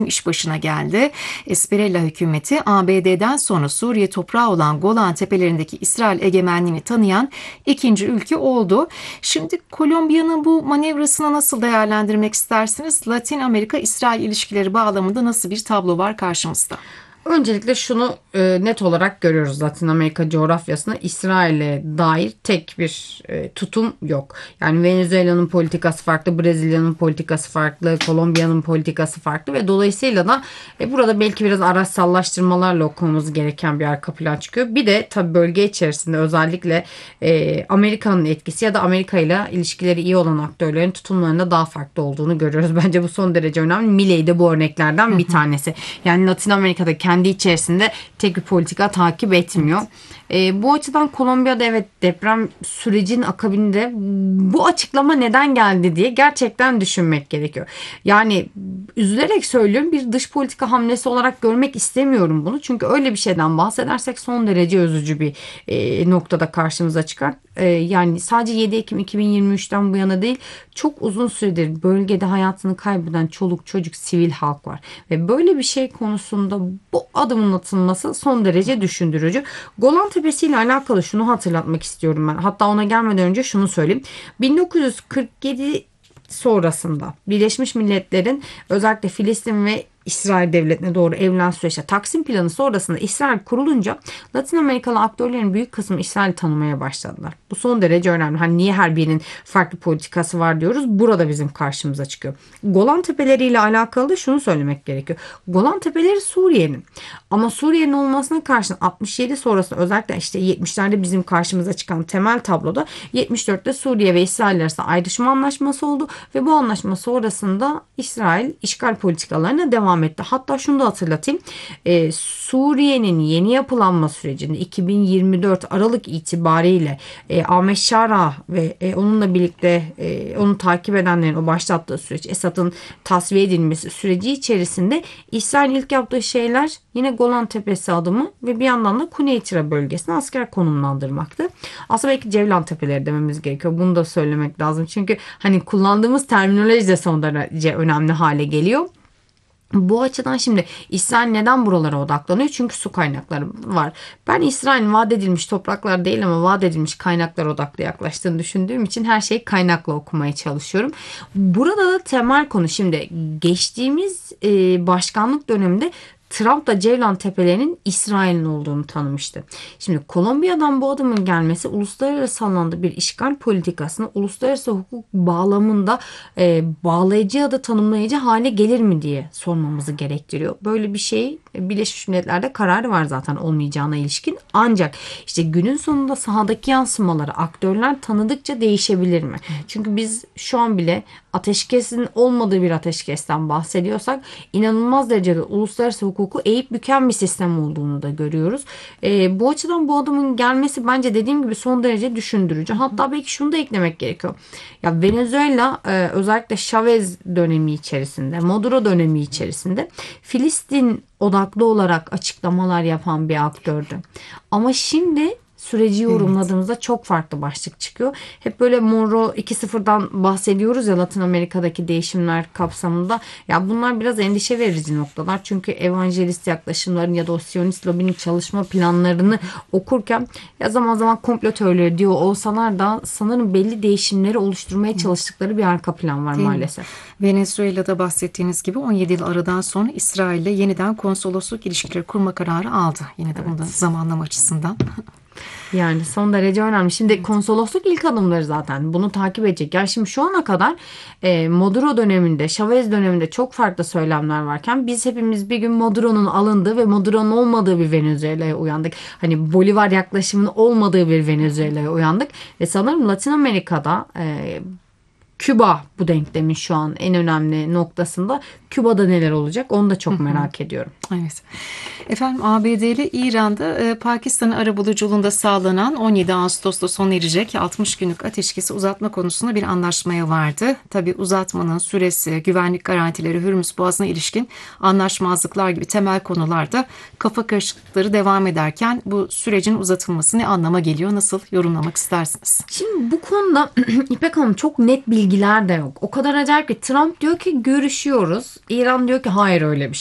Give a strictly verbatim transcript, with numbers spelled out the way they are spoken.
iş başına geldi. Esmeralda hükümeti A B D'den sonra Suriye toprağı olan Golan Tepelerindeki İsrail egemenliğini tanıyan ikinci ülke oldu. Şimdi Kolombiya'nın bu manevrasını nasıl değerlendirmek istersiniz? Latin Amerika-İsrail ilişkileri bağlamında nasıl bir tablo var karşımızda? Öncelikle şunu e, net olarak görüyoruz: Latin Amerika coğrafyasında İsrail'e dair tek bir e, tutum yok. Yani Venezuela'nın politikası farklı, Brezilya'nın politikası farklı, Kolombiya'nın politikası farklı ve dolayısıyla da e, burada belki biraz araçsallaştırmalarla okumamız gereken bir arka plan çıkıyor. Bir de tabii bölge içerisinde özellikle e, Amerika'nın etkisi ya da Amerika ile ilişkileri iyi olan aktörlerin tutumlarında daha farklı olduğunu görüyoruz. Bence bu son derece önemli. Milei de bu örneklerden bir tanesi. Yani Latin Amerika'da kendi içerisinde tek bir politika takip etmiyor. E, bu açıdan Kolombiya'da evet deprem sürecin akabinde bu açıklama neden geldi diye gerçekten düşünmek gerekiyor. Yani üzülerek söylüyorum, bir dış politika hamlesi olarak görmek istemiyorum bunu. Çünkü öyle bir şeyden bahsedersek son derece üzücü bir e, noktada karşımıza çıkar. E, yani sadece yedi Ekim iki bin yirmi üçten bu yana değil, çok uzun süredir bölgede hayatını kaybeden çoluk çocuk sivil halk var. Ve böyle bir şey konusunda bu adımın atılması son derece düşündürücü. Golan Tepesi ile alakalı şunu hatırlatmak istiyorum ben. Hatta ona gelmeden önce şunu söyleyeyim. bin dokuz yüz kırk yedi sonrasında Birleşmiş Milletler'in özellikle Filistin ve İsrail devletine doğru evrilen süreçte Taksim Planı sonrasında İsrail kurulunca Latin Amerikalı aktörlerin büyük kısmı İsrail'i tanımaya başladılar. Bu son derece önemli. Hani niye her birinin farklı politikası var diyoruz. Burada bizim karşımıza çıkıyor. Golan Tepeleri ile alakalı da şunu söylemek gerekiyor. Golan Tepeleri Suriye'nin. Ama Suriye'nin olmasına karşın altmış yedi sonrasında özellikle işte yetmişlerde bizim karşımıza çıkan temel tabloda yetmiş dörtte Suriye ve İsrail arasında ayrışma anlaşması oldu ve bu anlaşma sonrasında İsrail işgal politikalarına devam etti. Hatta şunu da hatırlatayım. Ee, Suriye'nin yeni yapılanma sürecinde iki bin yirmi dört Aralık itibariyle e, Ahmet Şara ve e, onunla birlikte e, onu takip edenlerin o başlattığı süreç, Esad'ın tasfiye edilmesi süreci içerisinde İsrail ilk yaptığı şeyler yine Golan Tepesi adımı ve bir yandan da Kuzey Tire bölgesine asker konumlandırmaktı. Aslında belki Cevlan Tepeleri dememiz gerekiyor. Bunu da söylemek lazım. Çünkü hani kullandığımız terminoloji de son derece önemli hale geliyor. Bu açıdan şimdi İsrail neden buralara odaklanıyor? Çünkü su kaynakları var. Ben İsrail'in vaat edilmiş topraklar değil ama vaat edilmiş kaynaklar odaklı yaklaştığını düşündüğüm için her şeyi kaynakla okumaya çalışıyorum. Burada da temel konu, şimdi geçtiğimiz e, başkanlık döneminde Trump da Cevlan Tepelerinin İsrail'in olduğunu tanımıştı. Şimdi Kolombiya'dan bu adımın gelmesi uluslararası alanda bir işgal politikasını uluslararası hukuk bağlamında e, bağlayıcı ya da tanımlayıcı hale gelir mi diye sormamızı gerektiriyor. Böyle bir şey Birleşmiş Milletler'de kararı var zaten olmayacağına ilişkin. Ancak işte günün sonunda sahadaki yansımaları aktörler tanıdıkça değişebilir mi? Çünkü biz şu an bile ateşkesin olmadığı bir ateşkesten bahsediyorsak inanılmaz derecede uluslararası hukuku eğip büken bir sistem olduğunu da görüyoruz. E, bu açıdan bu adımın gelmesi bence dediğim gibi son derece düşündürücü. Hatta belki şunu da eklemek gerekiyor. Ya Venezuela e, özellikle Chavez dönemi içerisinde, Maduro dönemi içerisinde Filistin odaklı olarak açıklamalar yapan bir aktördü. Ama şimdi süreci yorumladığımızda evet, çok farklı başlık çıkıyor. Hep böyle Monroe iki sıfırdan bahsediyoruz ya Latin Amerika'daki değişimler kapsamında. Ya bunlar biraz endişe verici noktalar. Çünkü evangelist yaklaşımların ya da o Siyonist lobinin çalışma planlarını okurken ya zaman zaman komplo teorileri diyor olsalar da sanırım belli değişimleri oluşturmaya çalıştıkları bir arka plan var. Değil maalesef. Mi? Venezuela'da bahsettiğiniz gibi on yedi yıl aradan sonra İsrail'le yeniden konsolosluk ilişkileri kurma kararı aldı. Yine de evet, bunu da zamanlama açısından. Yani son derece önemli. Şimdi konsolosluk ilk adımları zaten. Bunu takip edecek. Yani şimdi şu ana kadar e, Maduro döneminde, Chavez döneminde çok farklı söylemler varken biz hepimiz bir gün Maduro'nun alındığı ve Maduro'nun olmadığı bir Venezuela'ya uyandık. Hani Bolivar yaklaşımının olmadığı bir Venezuela'ya uyandık. Ve sanırım Latin Amerika'da e, Küba bu denklemin şu an en önemli noktasında. Küba'da neler olacak onu da çok merak ediyorum. Evet. Efendim A B D ile İran'da e, Pakistan'ın arabuluculuğunda sağlanan on yedi Ağustos'ta sona erecek altmış günlük ateşkesi uzatma konusunda bir anlaşmaya vardı. Tabii uzatmanın süresi, güvenlik garantileri, Hürmüz Boğazı'na ilişkin anlaşmazlıklar gibi temel konularda kafa karışıklıkları devam ederken bu sürecin uzatılması ne anlama geliyor? Nasıl yorumlamak istersiniz? Şimdi bu konuda İpek Hanım çok net bilgi bilgiler de yok. O kadar acayip ki Trump diyor ki görüşüyoruz. İran diyor ki hayır öyle bir